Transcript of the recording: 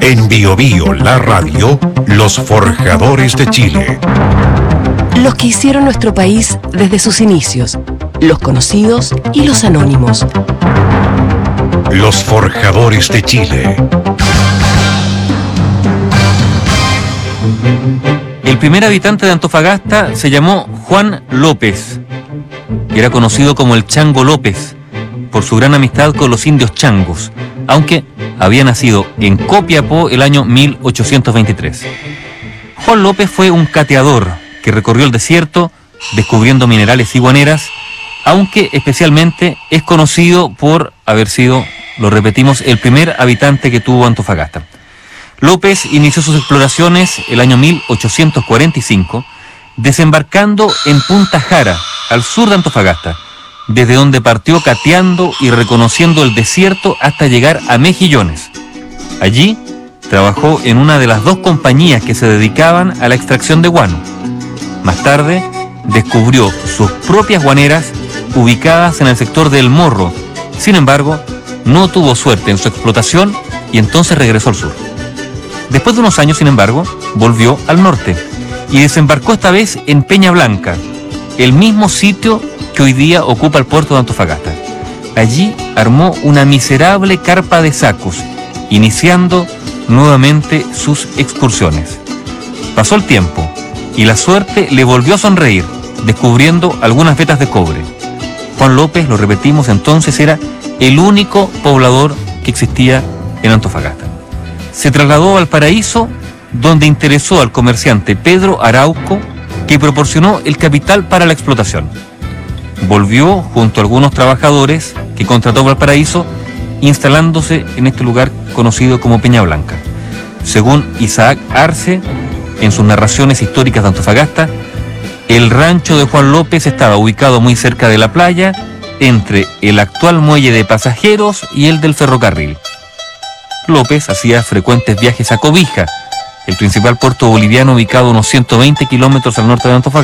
En Bio Bio, la radio, los forjadores de Chile. Los que hicieron nuestro país desde sus inicios, los conocidos y los anónimos. Los forjadores de Chile. El primer habitante de Antofagasta se llamó Juan López, que era conocido como el Chango López, por su gran amistad con los indios changos, aunque había nacido en Copiapó el año 1823. Juan López fue un cateador que recorrió el desierto descubriendo minerales y guaneras, aunque especialmente es conocido por haber sido, lo repetimos, el primer habitante que tuvo Antofagasta. López inició sus exploraciones el año 1845, desembarcando en Punta Jara, al sur de Antofagasta, desde donde partió cateando y reconociendo el desierto hasta llegar a Mejillones. Allí trabajó en una de las dos compañías que se dedicaban a la extracción de guano. Más tarde descubrió sus propias guaneras ubicadas en el sector del Morro. Sin embargo, no tuvo suerte en su explotación y entonces regresó al sur. Después de unos años, sin embargo, volvió al norte y desembarcó esta vez en Peña Blanca, el mismo sitio que hoy día ocupa el puerto de Antofagasta. Allí armó una miserable carpa de sacos, iniciando nuevamente sus excursiones. Pasó el tiempo y la suerte le volvió a sonreír, descubriendo algunas vetas de cobre. Juan López, lo repetimos entonces, era el único poblador que existía en Antofagasta. Se trasladó a Valparaíso, donde interesó al comerciante Pedro Arauco, que proporcionó el capital para la explotación. Volvió junto a algunos trabajadores que contrató Valparaíso, instalándose en este lugar conocido como Peña Blanca. Según Isaac Arce, en sus narraciones históricas de Antofagasta, el rancho de Juan López estaba ubicado muy cerca de la playa, entre el actual muelle de pasajeros y el del ferrocarril. López hacía frecuentes viajes a Cobija, el principal puerto boliviano ubicado a unos 120 kilómetros al norte de Antofagasta.